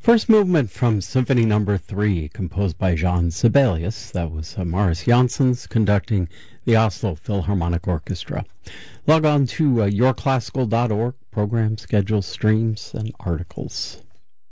First movement from Symphony Number 3, composed by Jean Sibelius. That was Maurice Janssens conducting the Oslo Philharmonic Orchestra. Log on to yourclassical.org, program schedules, streams, and articles.